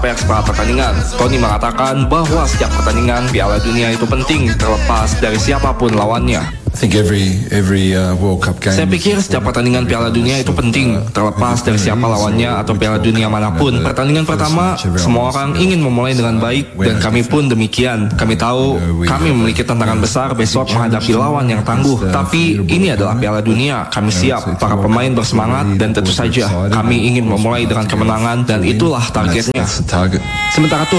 Pers setelah pertandingan, Tony mengatakan bahwa setiap pertandingan Piala Dunia itu penting terlepas dari siapapun lawannya. Saya pikir setiap pertandingan Piala Dunia itu penting, terlepas dari siapa lawannya atau Piala Dunia manapun. Pertandingan pertama, semua orang ingin memulai dengan baik, dan kami pun demikian. Kami tahu kami memiliki tantangan besar besok menghadapi lawan yang tangguh. Tapi ini adalah Piala Dunia, kami siap, para pemain bersemangat, dan tentu saja kami ingin memulai dengan kemenangan, dan itulah targetnya. Sementara itu,